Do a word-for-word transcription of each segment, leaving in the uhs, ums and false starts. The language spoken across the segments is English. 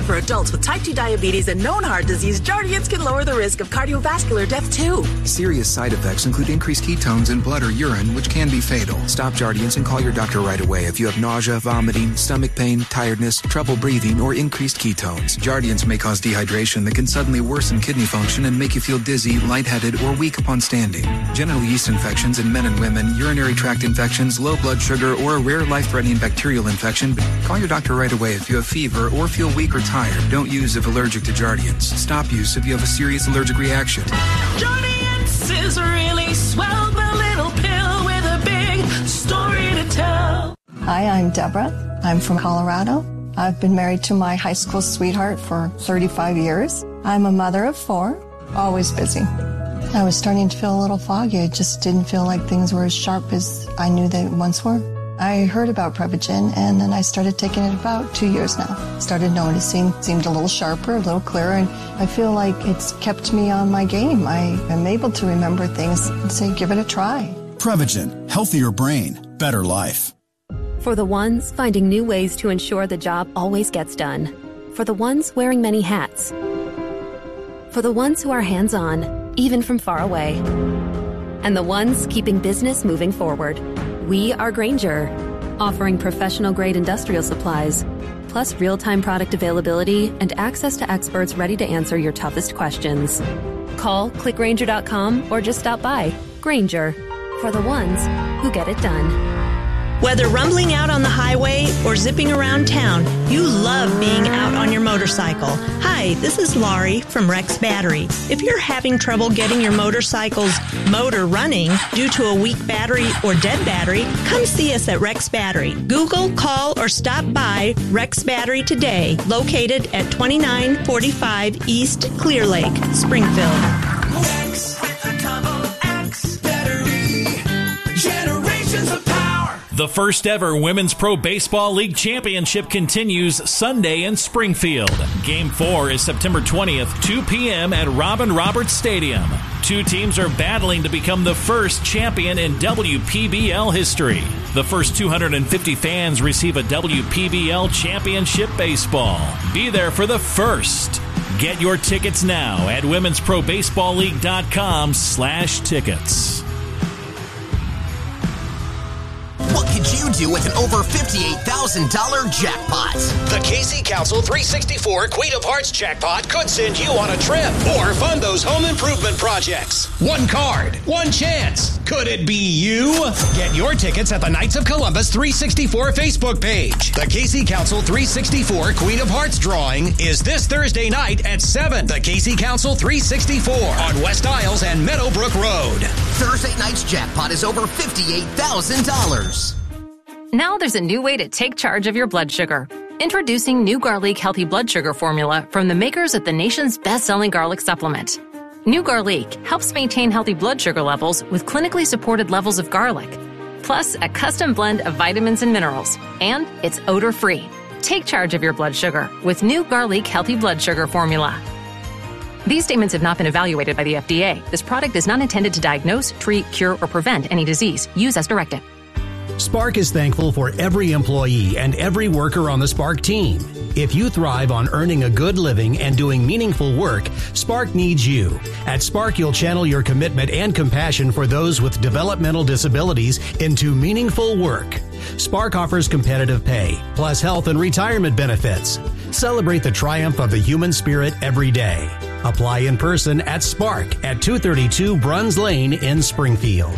for adults with type two diabetes and known heart disease, Jardiance can lower the risk of cardiovascular death too. Serious side effects include increased ketones in blood or urine, which can be fatal. Stop Jardiance and call your doctor right away if you have nausea, vomiting, stomach pain, tiredness, trouble breathing, or increased ketones. Jardiance may cause dehydration that can suddenly worsen kidney function and make you feel dizzy, lightheaded, or weak upon standing. Genital yeast infections in men and women, urinary tract infections, low blood sugar, or a rare life-threatening bacterial infection. Call your doctor right away if you have fever or feel weak or tired. Don't use if allergic to Jardiance. Stop use if you have a serious allergic reaction. Jardiance is really swell, the little pill with a big story to tell. Hi, I'm Deborah. I'm from Colorado. I've been married to my high school sweetheart for thirty-five years. I'm a mother of four, always busy. I was starting to feel a little foggy. I just didn't feel like things were as sharp as I knew they once were. I heard about Prevagen, and then I started taking it about two years now. Started noticing, seemed a little sharper, a little clearer, and I feel like it's kept me on my game. I am able to remember things and say, give it a try. Prevagen, healthier brain, better life. For the ones finding new ways to ensure the job always gets done. For the ones wearing many hats. For the ones who are hands-on, even from far away. And the ones keeping business moving forward. We are Grainger, offering professional-grade industrial supplies, plus real-time product availability and access to experts ready to answer your toughest questions. Call, click Grainger dot com, or just stop by. Grainger, for the ones who get it done. Whether rumbling out on the highway or zipping around town, you love being out on your motorcycle. Hi, this is Laurie from Rex Battery. If you're having trouble getting your motorcycle's motor running due to a weak battery or dead battery, come see us at Rex Battery. Google, call, or stop by Rex Battery today, located at twenty-nine forty-five East Clear Lake, Springfield. Rex with a double X battery. Generations of power. The first ever Women's Pro Baseball League Championship continues Sunday in Springfield. Game four is September twentieth, two p.m. at Robin Roberts Stadium. Two teams are battling to become the first champion in W P B L history. The first two hundred fifty fans receive a W P B L Championship baseball. Be there for the first. Get your tickets now at women's pro baseball league dot com slash tickets. What could you do with an over fifty-eight thousand dollars jackpot? The K C Council three sixty-four Queen of Hearts jackpot could send you on a trip or fund those home improvement projects. One card, one chance. Could it be you? Get your tickets at the Knights of Columbus three sixty-four Facebook page. The K C Council three sixty-four Queen of Hearts drawing is this Thursday night at seven. The K C Council three sixty-four on West Isles and Meadowbrook Road. Thursday night's jackpot is over fifty-eight thousand dollars. Now there's a new way to take charge of your blood sugar. Introducing new Garlic Healthy Blood Sugar Formula from the makers of the nation's best-selling garlic supplement. New Garlic helps maintain healthy blood sugar levels with clinically supported levels of garlic, plus a custom blend of vitamins and minerals, and it's odor-free. Take charge of your blood sugar with New Garlic Healthy Blood Sugar Formula. These statements have not been evaluated by the F D A. This product is not intended to diagnose, treat, cure, or prevent any disease. Use as directed. Spark is thankful for every employee and every worker on the Spark team. If you thrive on earning a good living and doing meaningful work, Spark needs you. At Spark, you'll channel your commitment and compassion for those with developmental disabilities into meaningful work. Spark offers competitive pay, plus health and retirement benefits. Celebrate the triumph of the human spirit every day. Apply in person at Spark at two thirty-two Bruns Lane in Springfield.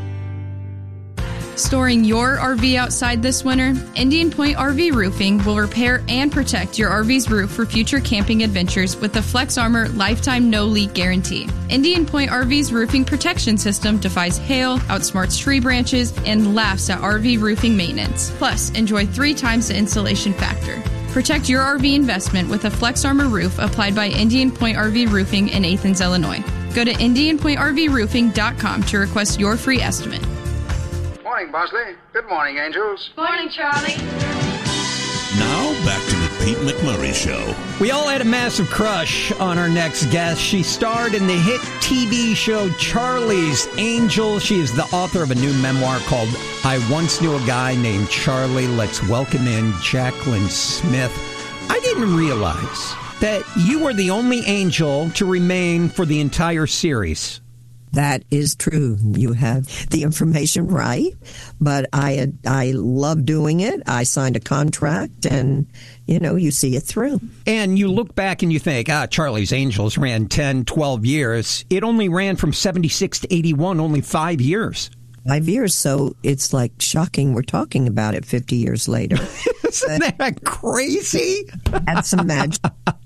Storing your R V outside this winter, Indian Point R V Roofing will repair and protect your R V's roof for future camping adventures with the Flex Armor Lifetime No Leak Guarantee. Indian Point R V's roofing protection system defies hail, outsmarts tree branches, and laughs at R V roofing maintenance. Plus, enjoy three times the insulation factor. Protect your R V investment with a Flex Armor roof applied by Indian Point R V Roofing in Athens, Illinois. Go to indian point r v roofing dot com to request your free estimate. Morning, Bosley. Good morning, Angels. Morning, Charlie. Now, back to the Pete McMurray Show. We all had a massive crush on our next guest. She starred in the hit T V show Charlie's Angels. She is the author of a new memoir called I Once Knew a Guy Named Charlie. Let's welcome in Jaclyn Smith. I didn't realize that you were the only angel to remain for the entire series. That is true. You have the information right, but I I love doing it. I signed a contract, and, you know, you see it through. And you look back and you think, ah, Charlie's Angels ran ten, twelve years. It only ran from seventy-six to eighty-one, only five years. Five years, so it's like shocking we're talking about it fifty years later. Isn't that crazy? That's some magic.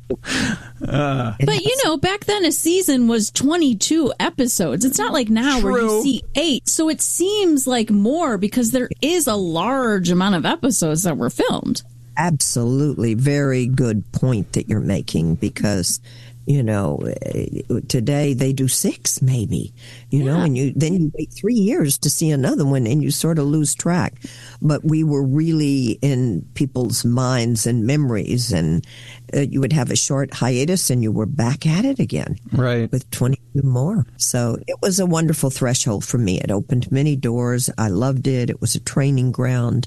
Uh, but, you know, back then a season was twenty-two episodes. It's not like now True. where you see eight. So it seems like more because there is a large amount of episodes that were filmed. Absolutely. Very good point that you're making, because, you know, today they do six maybe, you yeah. know, and you then you wait three years to see another one and you sort of lose track. But we were really in people's minds and memories, and uh, you would have a short hiatus and you were back at it again. Right. With twenty-two more. So it was a wonderful threshold for me. It opened many doors. I loved it. It was a training ground.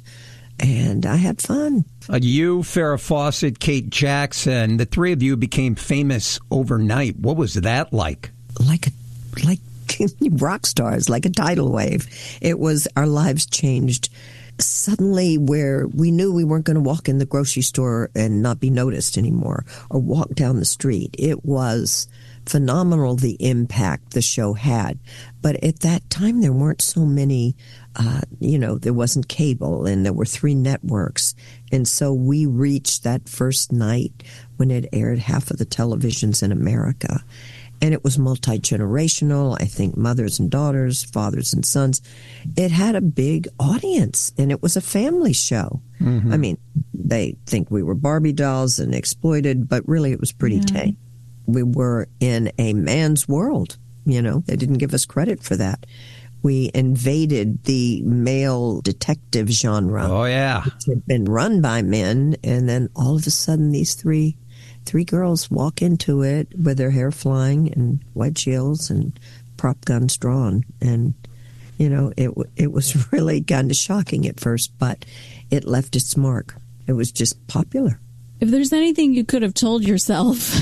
And I had fun. Uh, you, Farrah Fawcett, Kate Jackson, the three of you became famous overnight. What was that like? Like a, like rock stars, like a tidal wave. It was, our lives changed suddenly, where we knew we weren't going to walk in the grocery store and not be noticed anymore, or walk down the street. It was phenomenal, the impact the show had. But at that time, there weren't so many, uh, you know, there wasn't cable, and there were three networks. And so we reached that first night when it aired half of the televisions in America. And it was multi-generational, I think mothers and daughters, fathers and sons. It had a big audience, and it was a family show. Mm-hmm. I mean, they think we were Barbie dolls and exploited, but really it was pretty yeah. tame. We were in a man's world. You know, they didn't give us credit for that. We invaded the male detective genre. Oh, yeah. Which had been run by men, and then all of a sudden these three three girls walk into it with their hair flying and white shields and prop guns drawn. And, you know, it it was really kind of shocking at first, but it left its mark. It was just popular. If there's anything you could have told yourself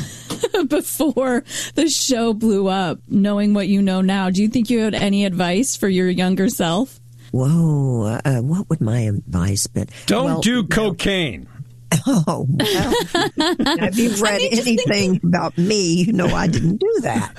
before the show blew up, knowing what you know now, do you think you had any advice for your younger self? Whoa, uh, what would my advice be? Don't well, do cocaine. Oh, well, if you've read I mean, anything thinking... about me, you know I didn't do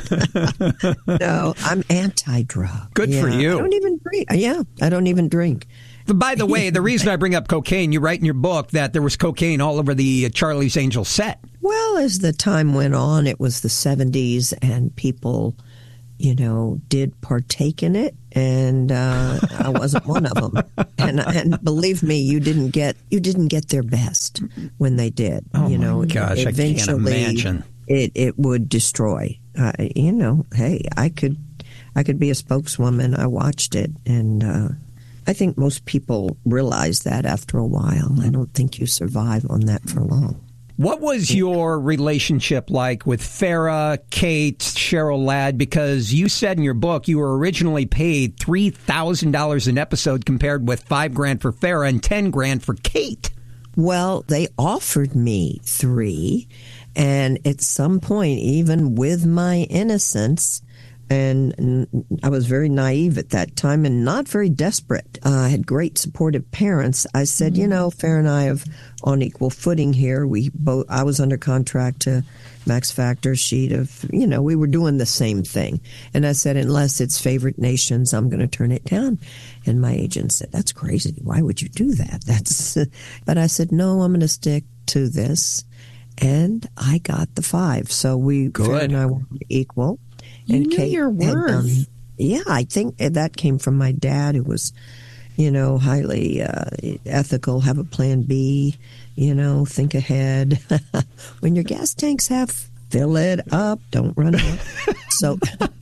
that. No, I'm anti-drug. Good yeah, for you. I don't even drink. Yeah, I don't even drink. By the way, the reason I bring up cocaine, you write in your book that there was cocaine all over the Charlie's Angels set. Well, as the time went on, it was the seventies, and people, you know, did partake in it, and uh, I wasn't one of them. And, and believe me, you didn't get you didn't get their best when they did. Oh you know, my gosh, eventually, I can't imagine. It it would destroy. Uh, you know, hey, I could I could be a spokeswoman. I watched it, and uh, I think most people realize that after a while. I don't think you survive on that for long. What was your relationship like with Farrah, Kate, Cheryl Ladd? Because you said in your book you were originally paid three thousand dollars an episode compared with five grand for Farrah and ten grand for Kate. Well, they offered me three. And at some point, even with my innocence, and I was very naive at that time and not very desperate. Uh, I had great supportive parents. I said, mm-hmm. you know, Farrah and I are on equal footing here. We both. I was under contract to Max Factor, sheet of, you know, we were doing the same thing. And I said, unless it's Favorite Nations, I'm going to turn it down. And my agent said, that's crazy. Why would you do that? That's. But I said, no, I'm going to stick to this. And I got the five. So we, Good. Farrah and I were equal. You and knew Kate your worth. Had, um, yeah, I think that came from my dad, who was, you know, highly uh, ethical, have a plan B, you know, think ahead. When your gas tank's half, fill it up, don't run out. So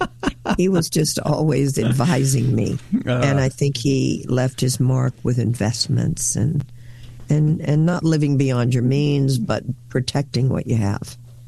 he was just always advising me. Uh, and I think he left his mark with investments and, and, and not living beyond your means, but protecting what you have.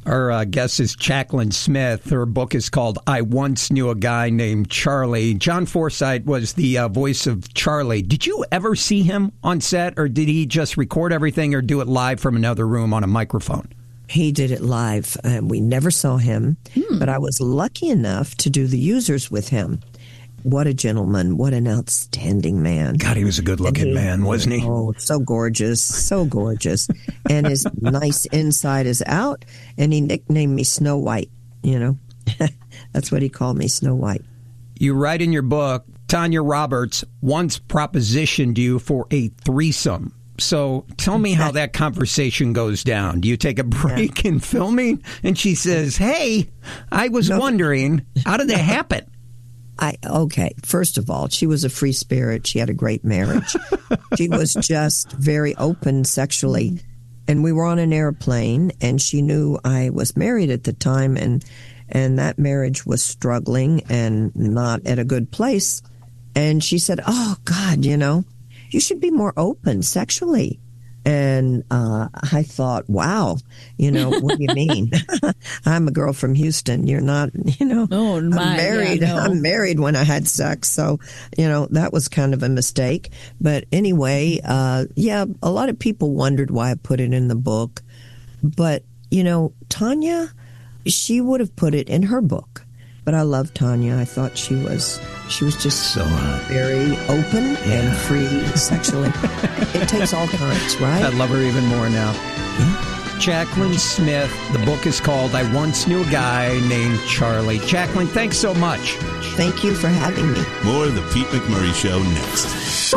Our uh, guest is Jaclyn Smith. Her book is called I Once Knew a Guy Named Charlie. John Forsythe was the uh, voice of Charlie. Did you ever see him on set, or did he just record everything or do it live from another room on a microphone? He did it live. Uh, we never saw him, hmm. but I was lucky enough to do the users with him. What a gentleman. What an outstanding man. God, he was a good-looking he, man, wasn't he? Oh, so gorgeous. So gorgeous. And his nice inside is out. And he nicknamed me Snow White, you know. That's what he called me, Snow White. You write in your book, Tanya Roberts once propositioned you for a threesome. So tell me how that conversation goes down. Do you take a break yeah. in filming? And she says, hey, I was no. wondering, how did that happen? I okay, first of all, she was a free spirit. She had a great marriage. She was just very open sexually. And we were on an airplane, and she knew I was married at the time, and and that marriage was struggling and not at a good place. And she said, oh, God, you know, you should be more open sexually. And uh, I thought, wow, you know, what do you mean? I'm a girl from Houston. You're not, you know, oh, my, I'm married. Yeah, no. I'm married when I had sex. So, you know, that was kind of a mistake. But anyway, uh, yeah, a lot of people wondered why I put it in the book. But, you know, Tanya, she would have put it in her book. But I love Tanya. I thought she was she was just so hot. Very open yeah. and free sexually. It takes all kinds, right? I love her even more now. Yeah. Jaclyn Smith. The book is called I Once Knew a Guy Named Charlie. Jaclyn, thanks so much. Thank you for having me. More of the Pete McMurray Show next.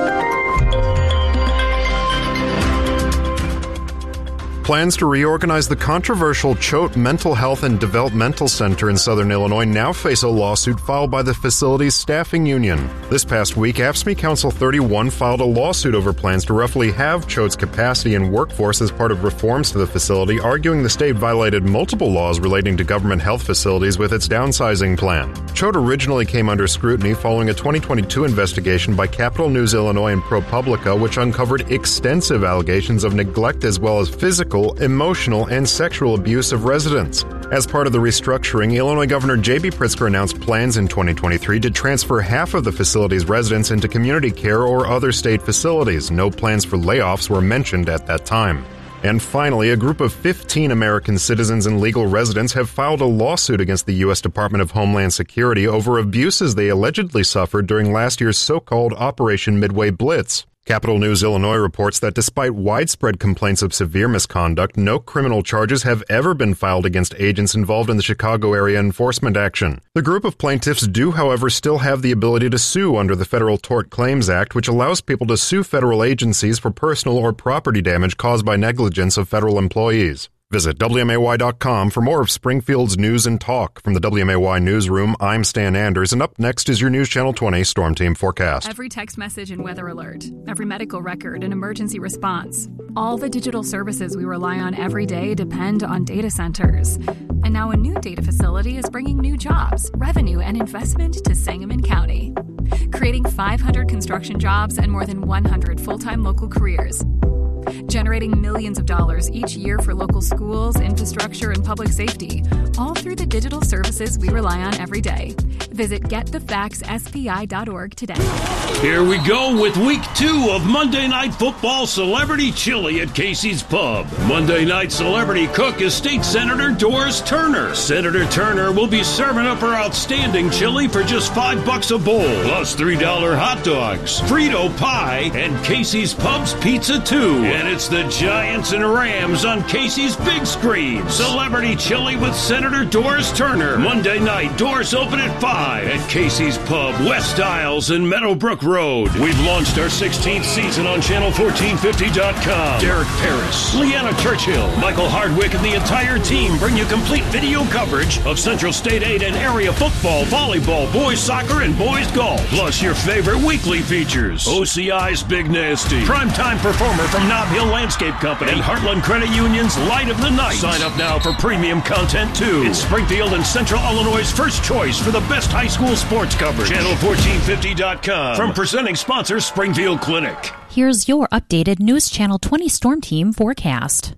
Plans to reorganize the controversial Choate Mental Health and Developmental Center in Southern Illinois now face a lawsuit filed by the facility's staffing union. This past week, A F S C M E Council thirty-one filed a lawsuit over plans to roughly halve Choate's capacity and workforce as part of reforms to the facility, arguing the state violated multiple laws relating to government health facilities with its downsizing plan. Choate originally came under scrutiny following a twenty twenty-two investigation by Capital News Illinois and ProPublica, which uncovered extensive allegations of neglect as well as physical, emotional, and sexual abuse of residents. As part of the restructuring, Illinois Governor J B Pritzker announced plans in twenty twenty-three to transfer half of the facility's residents into community care or other state facilities. No plans for layoffs were mentioned at that time. And finally, a group of fifteen American citizens and legal residents have filed a lawsuit against the U S Department of Homeland Security over abuses they allegedly suffered during last year's so-called Operation Midway Blitz. Capital News Illinois reports that despite widespread complaints of severe misconduct, no criminal charges have ever been filed against agents involved in the Chicago area enforcement action. The group of plaintiffs do, however, still have the ability to sue under the Federal Tort Claims Act, which allows people to sue federal agencies for personal or property damage caused by negligence of federal employees. Visit W M A Y dot com for more of Springfield's news and talk. From the W M A Y newsroom, I'm Stan Anders, and up next is your News Channel twenty Storm Team forecast. Every text message and weather alert, every medical record and emergency response. All the digital services we rely on every day depend on data centers. And now a new data facility is bringing new jobs, revenue, and investment to Sangamon County, creating five hundred construction jobs and more than one hundred full-time local careers, generating millions of dollars each year for local schools, infrastructure, and public safety, all through the digital services we rely on every day. Visit get the facts S P I dot org today. Here we go with week two of Monday Night Football Celebrity Chili at Casey's Pub. Monday night celebrity cook is State Senator Doris Turner. Senator Turner will be serving up her outstanding chili for just five bucks a bowl, plus three dollar hot dogs, Frito pie, and Casey's Pub's pizza too. And it's the Giants and Rams on Casey's big screen. Celebrity Chili with Senator Doris Turner. Monday night, doors open at five at Casey's Pub, West Isles and Meadowbrook Road. We've launched our sixteenth season on channel fourteen fifty dot com. Derek Paris, Leanna Churchill, Michael Hardwick, and the entire team bring you complete video coverage of Central State eight and area football, volleyball, boys soccer, and boys golf. Plus your favorite weekly features. O C I's Big Nasty, primetime performer from Knob Hill Landscape Company, and Heartland Credit Union's Light of the Night. Sign up now for premium content too. It's Springfield and Central Illinois' first choice for the best high school sports coverage. channel fourteen fifty dot com. From presenting sponsor Springfield Clinic. Here's your updated News Channel twenty Storm Team forecast.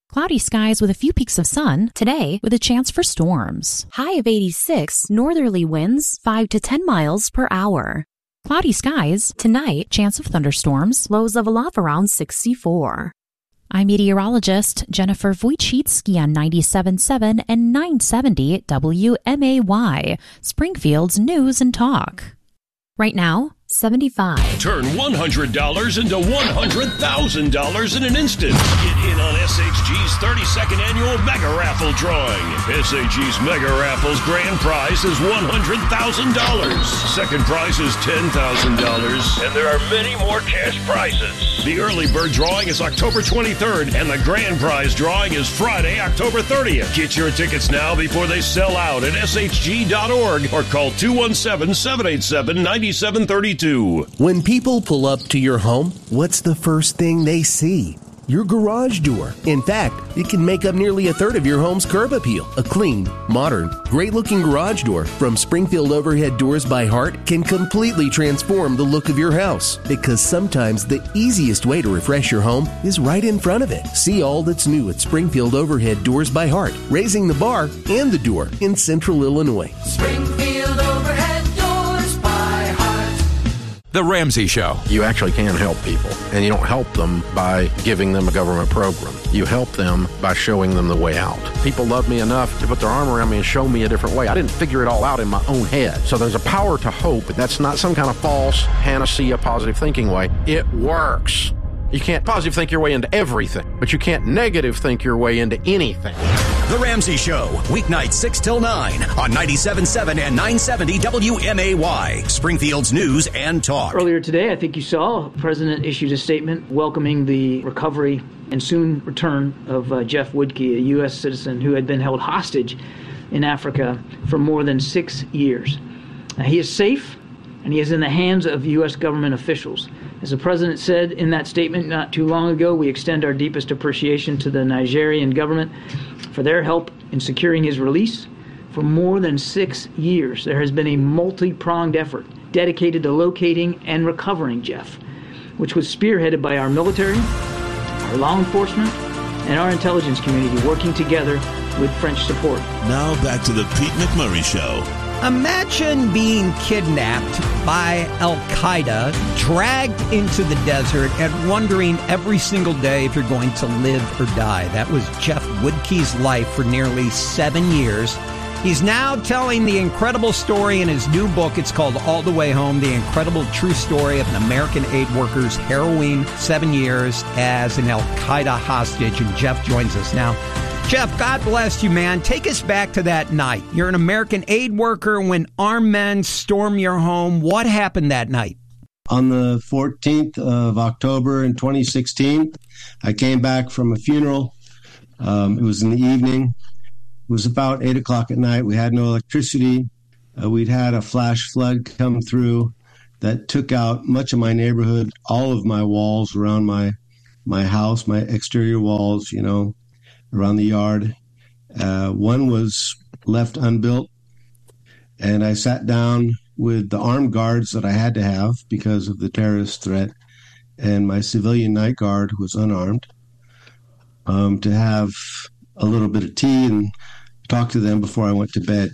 Cloudy skies with a few peaks of sun. Today, with a chance for storms. High of eighty-six. Northerly winds five to ten miles per hour. Cloudy skies. Tonight, chance of thunderstorms. Lows level off around sixty-four. I'm meteorologist Jennifer Wojcicki on ninety-seven point seven and nine seventy W M A Y, Springfield's News and Talk. Right now, seventy-five. Turn one hundred dollars into one hundred thousand dollars in an instant. Get in on S H G's thirty-second annual Mega Raffle drawing. S H G's Mega Raffle's grand prize is one hundred thousand dollars. Second prize is ten thousand dollars. And there are many more cash prizes. The early bird drawing is October twenty-third, and the grand prize drawing is Friday, October thirtieth. Get your tickets now before they sell out at S H G dot org or call two one seven, seven eight seven, nine seven three two. When people pull up to your home, what's the first thing they see? Your garage door. In fact, it can make up nearly a third of your home's curb appeal. A clean, modern, great-looking garage door from Springfield Overhead Doors by Heart can completely transform the look of your house. Because sometimes the easiest way to refresh your home is right in front of it. See all that's new at Springfield Overhead Doors by Heart, raising the bar and the door in Central Illinois. Springfield Overhead Doors by Heart. The Ramsey Show. You actually can help people, and you don't help them by giving them a government program. You help them by showing them the way out. People love me enough to put their arm around me and show me a different way. I didn't figure it all out in my own head. So there's a power to hope. That's not some kind of false panacea, positive thinking way. It works. You can't positive think your way into everything, but you can't negative think your way into anything. The Ramsey Show, weeknights six till nine on ninety-seven point seven and nine seventy W M A Y, Springfield's News and Talk. Earlier today, I think you saw, the President issued a statement welcoming the recovery and soon return of uh, Jeff Woodkey, a U S citizen who had been held hostage in Africa for more than six years. Now, he is safe, and he is in the hands of U S government officials. As the President said in that statement not too long ago, we extend our deepest appreciation to the Nigerian government for their help in securing his release. For more than six years, there has been a multi-pronged effort dedicated to locating and recovering Jeff, which was spearheaded by our military, our law enforcement, and our intelligence community working together with French support. Now back to the Pete McMurray Show. Imagine being kidnapped by Al-Qaeda, dragged into the desert, and wondering every single day if you're going to live or die. That was Jeff Woodkey's life for nearly seven years. He's now telling the incredible story in his new book. It's called All the Way Home, the incredible true story of an American aid worker's harrowing seven years as an Al-Qaeda hostage. And Jeff joins us now. Jeff, God bless you, man. Take us back to that night. You're an American aid worker when armed men storm your home. What happened that night? On the fourteenth of October in twenty sixteen, I came back from a funeral. Um, it was in the evening. It was about eight o'clock at night. We had no electricity. Uh, we'd had a flash flood come through that took out much of my neighborhood, all of my walls around my my house, my exterior walls, you know, around the yard. Uh, one was left unbuilt, and I sat down with the armed guards that I had to have because of the terrorist threat, and my civilian night guard who was unarmed, um, to have a little bit of tea and talk to them before I went to bed.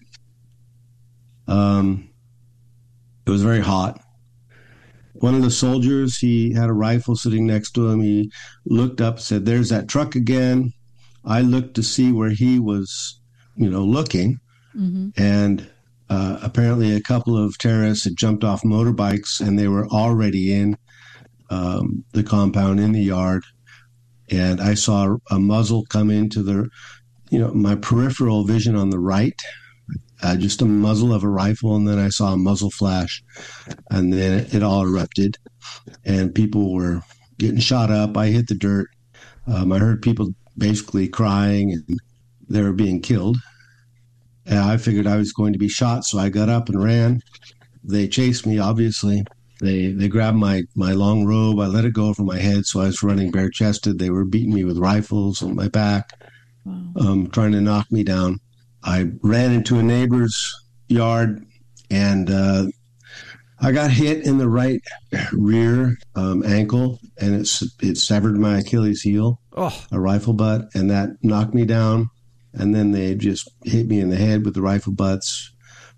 Um, it was very hot. One of the soldiers, he had a rifle sitting next to him. He looked up, said, "There's that truck again." I looked to see where he was, you know, looking, mm-hmm. and uh, apparently a couple of terrorists had jumped off motorbikes, and they were already in um, the compound in the yard. And I saw a muzzle come into the, you know, my peripheral vision on the right, uh, just a muzzle of a rifle, and then I saw a muzzle flash, and then it, it all erupted, and people were getting shot up. I hit the dirt. Um, I heard people basically crying, and they were being killed. And I figured I was going to be shot, so I got up and ran. They chased me, obviously. They they grabbed my, my long robe. I let it go over my head, so I was running bare-chested. They were beating me with rifles on my back, wow. um, trying to knock me down. I ran into a neighbor's yard, and uh, I got hit in the right rear um, ankle, and it, it severed my Achilles heel. oh. a rifle butt, and that knocked me down. And then they just hit me in the head with the rifle butts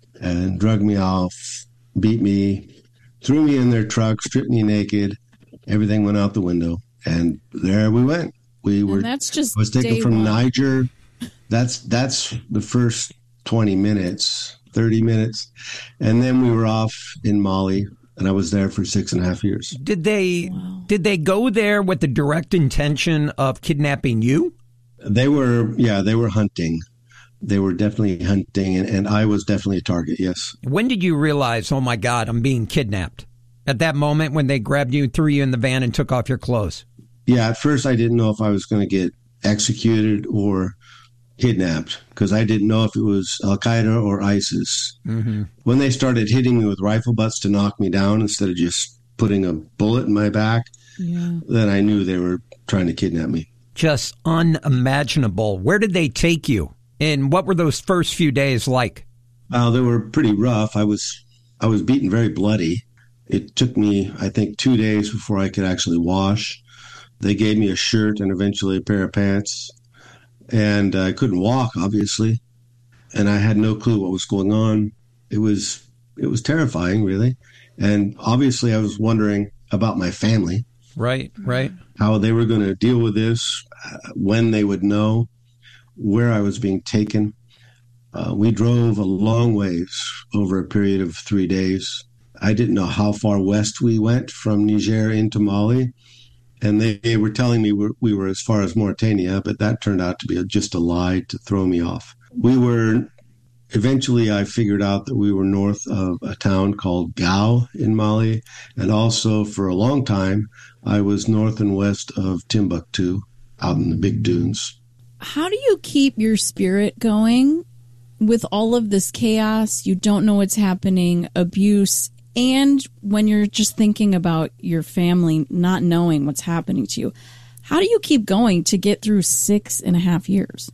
and drug me off, beat me, threw me in their truck, stripped me naked. Everything went out the window. And there we went. We were. And that's just I was taken day from one. Niger. That's that's the first twenty minutes, thirty minutes. And then we were off in Mali, and I was there for six and a half years. Did they wow. did they go there with the direct intention of kidnapping you? They were, yeah, they were hunting. They were definitely hunting, and, and I was definitely a target, yes. When did you realize, oh, my God, I'm being kidnapped? At that moment when they grabbed you, threw you in the van, and took off your clothes? Yeah, at first I didn't know if I was going to get executed or kidnapped, because I didn't know if it was Al-Qaeda or ISIS. Mm-hmm. When they started hitting me with rifle butts to knock me down instead of just putting a bullet in my back, yeah. then I knew they were trying to kidnap me. Just unimaginable. Where did they take you? And what were those first few days like? Uh, they were pretty rough. I was I was beaten very bloody. It took me, I think, two days before I could actually wash. They gave me a shirt and eventually a pair of pants. And I couldn't walk, obviously. And I had no clue what was going on. It was it was terrifying, really. And obviously I was wondering about my family. Right, right. How they were going to deal with this, when they would know, where I was being taken. Uh, we drove a long ways over a period of three days. I didn't know how far west we went from Niger into Mali. And they, they were telling me we're, we were as far as Mauritania, but that turned out to be a, just a lie to throw me off. We were, eventually I figured out that we were north of a town called Gao in Mali. And also for a long time, I was north and west of Timbuktu, out in the big dunes. How do you keep your spirit going with all of this chaos? You don't know what's happening, abuse, and when you're just thinking about your family not knowing what's happening to you. How do you keep going to get through six and a half years?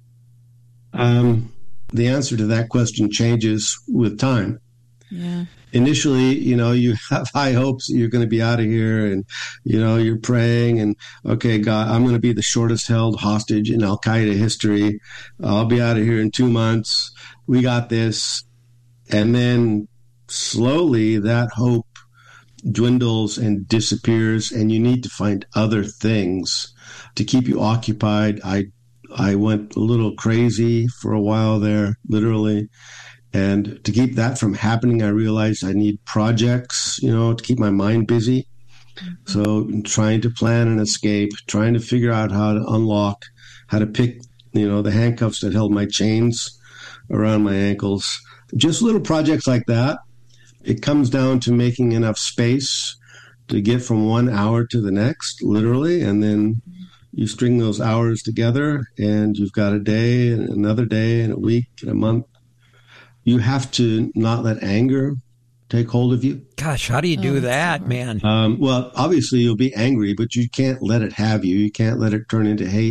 Um, the answer to that question changes with time. Yeah. Initially, you know, you have high hopes that you're going to be out of here, and, you know, you're praying and, okay, God, I'm going to be the shortest held hostage in Al-Qaeda history. I'll be out of here in two months. We got this. And then slowly that hope dwindles and disappears, and you need to find other things to keep you occupied. I, I went a little crazy for a while there, literally. And to keep that from happening, I realized I need projects, you know, to keep my mind busy. Mm-hmm. So trying to plan an escape, trying to figure out how to unlock, how to pick, you know, the handcuffs that held my chains around my ankles. Just little projects like that. It comes down to making enough space to get from one hour to the next, literally. And then you string those hours together and you've got a day and another day and a week and a month. You have to not let anger take hold of you. Gosh, how do you do oh, that, man? Um, well, obviously you'll be angry, but you can't let it have you. You can't let it turn into hate.